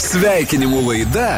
Sveikinimų laida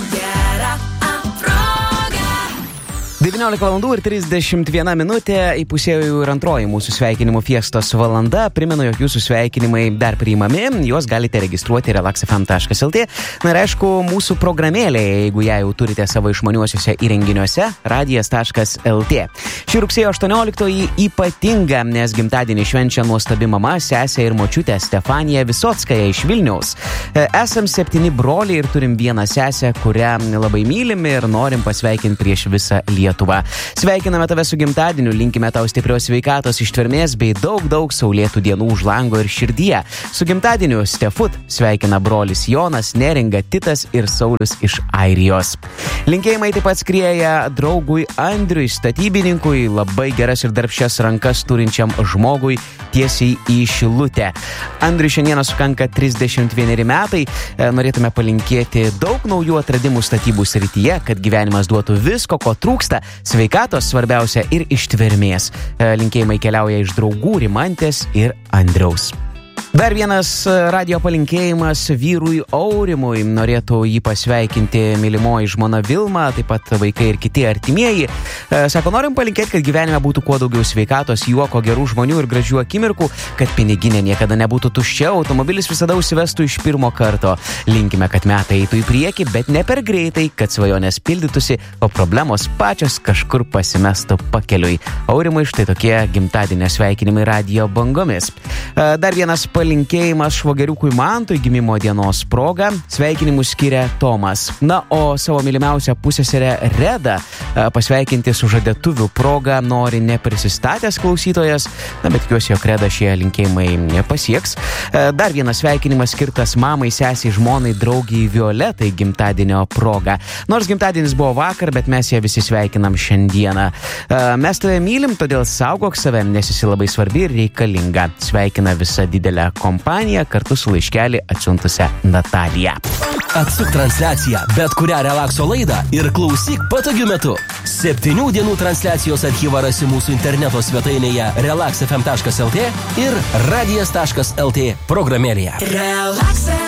19:31 įpusėjo ir antroji mūsų sveikinimų fiestos valanda. Primenu, jog jūsų sveikinimai dar priimami, juos galite registruoti relaxfm.lt. Na ir aišku, mūsų programėlėje, jeigu ją jau turite savo išmaniuosiuose įrenginiuose, radijas.lt. Šį rugsėjo 18 ypatinga, nes gimtadienį švenčia nuostabi mama, sesė ir močiutė Stefanija Visockaja iš Vilniaus. Esam 7 broliai ir turim vieną sesę, kurią labai mylim ir norim pasveikinti prieš visą Lietuvą. Sveikiname tave su gimtadieniu, linkime tau stiprios sveikatos, ištvermės bei daug saulėtų dienų už lango ir širdyje. Su gimtadieniu Stefut sveikina brolis Jonas, Neringa, Titas ir Saulius iš Airijos. Linkėjimai taip pat skrieja draugui Andriui, statybininkui, labai geras ir darbščias rankas turinčiam žmogui tiesiai į Šilutę. Andriui šiandieną sukanka 31 metai, norėtume palinkėti daug naujų atradimų statybų srityje, kad gyvenimas duotų visko, ko trūksta, sveikatos svarbiausia ir ištvermės. Linkėjimai keliauja iš draugų Rimantės ir Andriaus. Dar vienas radio palinkėjimas vyrui Aurimui. Norėtų jį pasveikinti mylimoji žmona Vilma, taip pat vaikai ir kiti artimieji. Sako, norim palinkėti, kad gyvenime būtų kuo daugiau sveikatos, juoko, gerų žmonių ir gražių akimirkų, kad piniginė niekada nebūtų tuščia, automobilis visada užsivestų iš pirmo karto. Linkime, kad metai eitų į priekį, bet ne per greitai, kad svajonės pildytųsi, o problemos pačios kažkur pasimestų pakeliui. Aurimui štai tokie gimtadienio sveikinimai radio bangomis. Dar vienas palinkėjimas švageriukui Mantui gimimo dienos proga. Sveikinimus skiria Tomas. Na, o savo mylimiausią pusseserę Redą pasveikinti sužadėtuvių proga nori neprisistatęs klausytojas. Na, bet tikiuosi, jog Reda šie linkėjimai nepasieks. Dar vienas sveikinimas skirtas mamai, sesiai, žmonai, draugiai Violetai gimtadienio proga. Nors gimtadienis buvo vakar, bet mes ją visi sveikinam šiandieną. Mes tave mylim, todėl saugok save, nes esi labai svarbi ir reikalinga. Sveikina visa didelė kompanija kartu su laiškelį atsiuntusią Nataliją. Atsuk transliaciją, bet kurią relakso laidą ir klausyk patogiu metu. 7 dienų transliacijos archyvą rasi mūsų interneto svetainėje relaxfm.lt ir radijas.lt programėlėje.